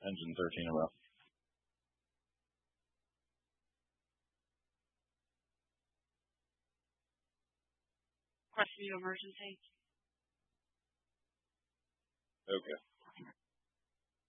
engine 13 or up. Question to emergency. Okay.